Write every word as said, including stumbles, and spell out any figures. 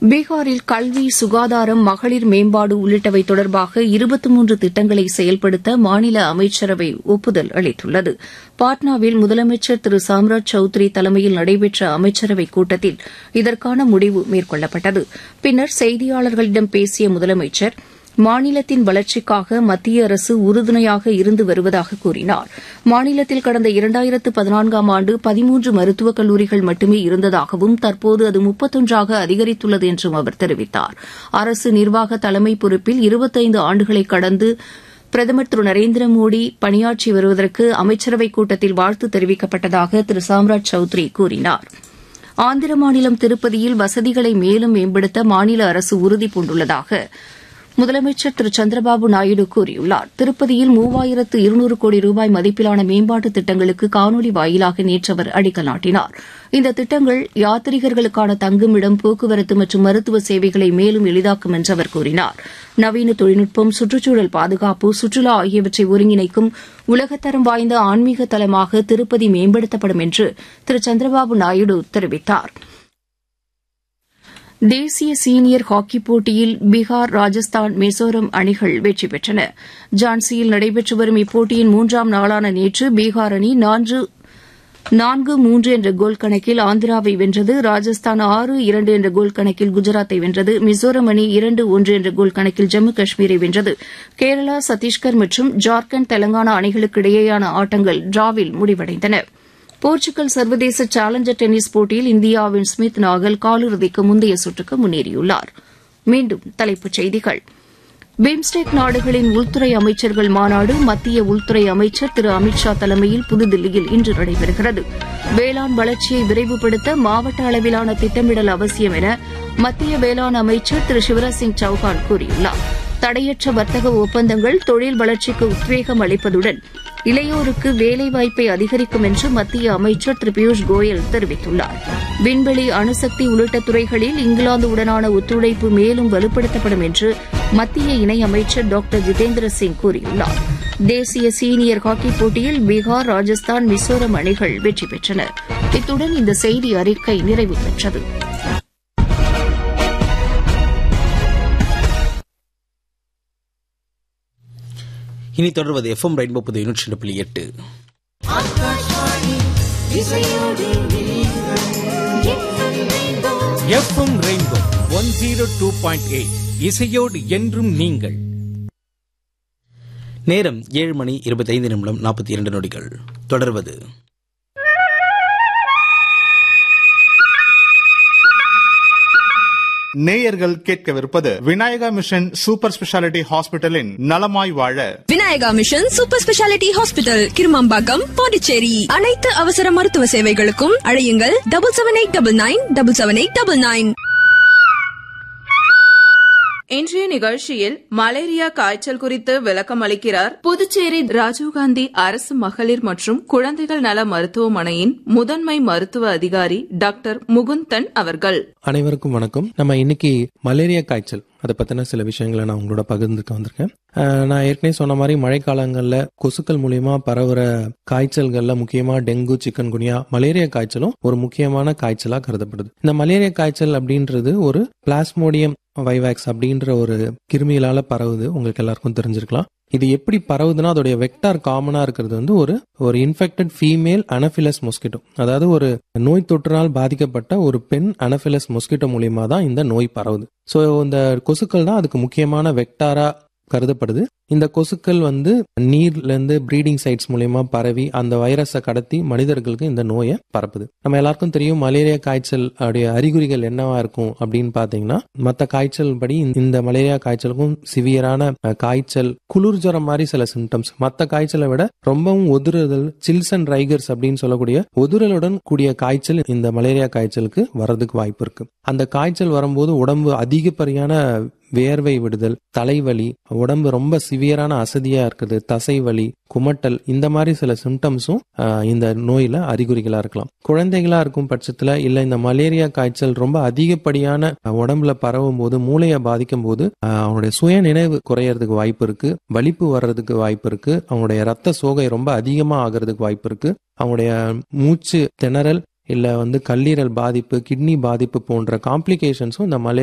பீகாரில் கல்வி, சுகாதாரம், மகளிர் மேம்பாடு உள்ளிட்டவை தொடர்பாக இருபத்தி மூன்று திட்டங்களை செயல்படுத்த மாநில அமைச்சரவை ஒப்புதல் அளித்துள்ளது. பாட்னாவில் முதலமைச்சர் திரு சாம்ராஜ் சௌத்ரி தலைமையில் நடைபெற்ற அமைச்சரவைக் கூட்டத்தில் இதற்கான முடிவு மேற்கொள்ளப்பட்டது. பின்னர் செய்தியாளர்களிடம் பேசிய முதலமைச்சர், மாநிலத்தின் வளர்ச்சிக்காக மத்திய அரசு உறுதுணையாக இருந்து வருவதாக கூறினார். மாநிலத்தில் கடந்த இரண்டாயிரத்து பதினான்காம் ஆண்டு பதிமூன்று மருத்துவக் கல்லூரிகள் மட்டுமே இருந்ததாகவும் தற்போது அது முப்பத்தொன்றாக அதிகரித்துள்ளது என்றும் அவர் தெரிவித்தார். அரசு நிர்வாக தலைமை பொறுப்பில் இருபத்தைந்து ஆண்டுகளை கடந்து பிரதமர் திரு நரேந்திர மோடி பணியாற்றி வருவதற்கு அமைச்சரவைக் கூட்டத்தில் வாழ்த்து தெரிவிக்கப்பட்டதாக திரு சாம்ராஜ் சௌத்ரி கூறினார். ஆந்திர மாநிலம் திருப்பதியில் வசதிகளை மேலும் மேம்படுத்த மாநில அரசு உறுதிபூண்டுள்ளதாக முதலமைச்சர் திரு சந்திரபாபு நாயுடு கூறியுள்ளார். திருப்பதியில் மூவாயிரத்து இருநூறு கோடி ரூபாய் மதிப்பிலான மேம்பாட்டுத் திட்டங்களுக்கு காணொலி வாயிலாக நேற்று அவர் அடிக்கல் நாட்டினார். இந்த திட்டங்கள் யாத்ரீகர்களுக்கான தங்குமிடம், போக்குவரத்து மற்றும் மருத்துவ சேவைகளை மேலும் எளிதாக்கும் என்று அவர் கூறினார். நவீன தொழில்நுட்பம், சுற்றுச்சூழல் பாதுகாப்பு, சுற்றுலா ஆகியவற்றை ஒருங்கிணைக்கும் உலகத்தரம் வாய்ந்த ஆன்மீக தலமாக திருப்பதி மேம்படுத்தப்படும் என்று திரு சந்திரபாபு நாயுடு தெரிவித்தார். தேசிய சீனியர் ஹாக்கிப் போட்டியில் பீகார், ராஜஸ்தான், மிசோரம் அணிகள் வெற்றி பெற்றன. ஜான்சியில் நடைபெற்று வரும் இப்போட்டியின் மூன்றாம் நாளான நேற்று பீகார் அணி நான்கு மூன்று என்ற கோல் கணக்கில் ஆந்திராவை வென்றது. ராஜஸ்தான் ஆறு இரண்டு என்ற கோல் கணக்கில் குஜராத்தை வென்றது. மிசோரம் அணி இரண்டு ஒன்று என்ற கோல் கணக்கில் ஜம்மு காஷ்மீரை வென்றது. கேரளா, சத்தீஸ்கர் மற்றும் ஜார்க்கண்ட், தெலங்கானா அணிகளுக்கு இடையேயான ஆட்டங்கள் டிராவில் முடிவடைந்தன. போர்ச்சுகல் சர்வதேச சேலஞ்சர் டென்னிஸ் போட்டியில் இந்தியாவின் ஸ்மித் நாகல் காலிறுதிக்கு முந்தைய சுற்றுக்கு முன்னேறியுள்ளார். மீண்டும் தலைப்புச் செய்திகள். பிம்ஸ்டெக் நாடுகளின் உள்துறை அமைச்சர்கள் மாநாடு மத்திய உள்துறை அமைச்சர் திரு அமித் ஷா தலைமையில் புதுதில்லியில் இன்று நடைபெறுகிறது. வேளாண் வளர்ச்சியை விரைவுபடுத்த மாவட்ட அளவிலான திட்டமிடல் அவசியம் என மத்திய வேளாண் அமைச்சர் திரு சிவராஜ் சிங் சௌஹான் கூறியுள்ளார். தடையற்ற வர்த்தக ஒப்பந்தங்கள் தொழில் வளர்ச்சிக்கு உத்வேகம் அளிப்பதுடன் இளையோருக்கு வேலைவாய்ப்பை அதிகரிக்கும் என்று மத்திய அமைச்சர் திரு பியூஷ் கோயல் தெரிவித்துள்ளார். விண்வெளி, அணுசக்தி உள்ளிட்ட துறைகளில் இங்கிலாந்து உடனான ஒத்துழைப்பு மேலும் வலுப்படுத்தப்படும் என்று மத்திய இணையமைச்சர் டாக்டர் ஜிதேந்திர சிங் கூறியுள்ளார். தேசிய சீனியர் ஹாக்கிப் போட்டியில் பீகார், ராஜஸ்தான், மிசோரம் அணிகள் வெற்றி பெற்றன. இத்துடன் இந்த செய்தி அறிக்கை நிறைவு பெற்றது. இனி தொடர்வது எஃப்எம் ரெயின்போ புது நூற்றி ரெண்டு புள்ளி எட்டு. FM rainbow one zero two point eight இசையோடு என்றும் நீங்கள். நேரம் ஏழு மணி இருபத்தைந்து நிமிடம் நாற்பத்தி இரண்டு நொடிகள். தொடர்வது நேயர்கள் கேட்கவிருப்பது விநாயகா மிஷன் சூப்பர் ஸ்பெஷாலிட்டி ஹாஸ்பிட்டலின் நலமாய் வாழ. Vinayaka mission super speciality hospital, Kirumampakkam, Pondicherry. அனைத்து அவசர மருத்துவ சேவைகளுக்கும் அழையுங்கள் double seven eight double nine double seven eight double nine. இன்றைய நிகழ்ச்சியில் மலேரியா காய்ச்சல் குறித்து விளக்கம் அளிக்கிறார் புதுச்சேரி ராஜீவ்காந்தி அரசு மகளிர் மற்றும் குழந்தைகள் நல மருத்துவமனையின் முதன்மை மருத்துவ அதிகாரி டாக்டர் முகுந்தன் அவர்கள். அனைவருக்கும் வணக்கம். நம்ம இன்னைக்கு மலேரியா காய்ச்சல் அதை பத்தின சில விஷயங்களை நான் உங்களோட பகிர்ந்துக்க வந்திருக்கேன். நான் ஏற்கனவே சொன்ன மாதிரி மழைக்காலங்கள்ல கொசுக்கள் மூலியமா பரவுற காய்ச்சல்கள்ல முக்கியமா டெங்கு, சிக்கன் குனியா, மலேரியா காய்ச்சலும் ஒரு முக்கியமான காய்ச்சலா கருதப்படுது. இந்த மலேரியா காய்ச்சல் அப்படின்றது ஒரு பிளாஸ்மோடியம் வைவாக்ஸ் அப்படின்ற ஒரு கிருமிகளால பரவுது. உங்களுக்கு எல்லாருக்கும் தெரிஞ்சிருக்கலாம். இது எப்படி பரவுதுன்னா அதோடைய வெக்டார் காமனா இருக்கிறது வந்து ஒரு ஒரு இன்ஃபெக்டட் ஃபீமேல் அனஃபிலஸ் மொஸ்கிட்டோ, அதாவது ஒரு நோய் தொற்றினால் பாதிக்கப்பட்ட ஒரு பெண் அனஃபிலஸ் மொஸ்கிட்டோ மூலியமா தான் இந்த நோய் பரவுது. ஸோ இந்த கொசுக்கள் தான் அதுக்கு முக்கியமான வெக்டாரா கருதப்படுது. இந்த கொசுக்கள் வந்து நீர்ல இருந்து பிரீடிங் சைட்ஸ் மூலமா பரவி அந்த வைரஸை கடத்தி மனிதர்களுக்கு இந்த நோயை பரப்புது. நம்ம எல்லாருக்கும் தெரியும் மலேரியா காய்ச்சல் உடைய அறிகுறிகள் என்னவா இருக்கும் அப்படின்னு பாத்தீங்கன்னா, மற்ற காய்ச்சல் படி இந்த மலேரியா காய்ச்சலுக்கும் சிவியரான காய்ச்சல், குளிர் ஜுரம் மாதிரி சில சிம்டம்ஸ், மற்ற காய்ச்சலை விட ரொம்பவும் ஒதுறுதல், சில்ஸ் அண்ட் ரைகர்ஸ் அப்படின்னு சொல்லக்கூடிய ஒதுறலுடன் கூடிய காய்ச்சல் இந்த மலேரியா காய்ச்சலுக்கு வர்றதுக்கு வாய்ப்பு இருக்கு. அந்த காய்ச்சல் வரும்போது உடம்பு அதிகப்படியான வேர்வை விடுதல், தலைவலி, உடம்பு ரொம்ப சிவியரான அசதியா இருக்குது, தசைவலி, குமட்டல், இந்த மாதிரி சில சிம்டம்ஸும் இந்த நோயில அறிகுறிகளா இருக்கலாம். குழந்தைகளா இருக்கும் பட்சத்துல இல்ல இந்த மலேரியா காய்ச்சல் ரொம்ப அதிகப்படியான உடம்புல பரவும் போது, மூளையை பாதிக்கும் போது அவங்களுடைய சுய நினைவு குறையறதுக்கு வாய்ப்பு இருக்கு, வலிப்பு வர்றதுக்கு வாய்ப்பு இருக்கு, அவங்களுடைய ரத்த சோகை ரொம்ப அதிகமா ஆகிறதுக்கு வாய்ப்பு இருக்கு, அவங்களுடைய மூச்சு திணறல் இல்ல வந்து கல்லீரல் பாதிப்பு, கிட்னி பாதிப்பு போன்ற காம்ப்ளிகேஷன்ஸும் இந்த மலே